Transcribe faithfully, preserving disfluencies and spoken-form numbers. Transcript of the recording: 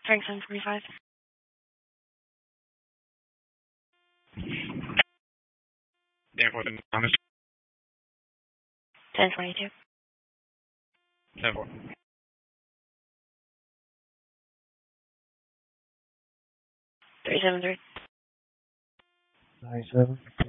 Frank seven forty-five. Therefore, the Thomas. ten twenty-two. Therefore. three seven three. Nine seven.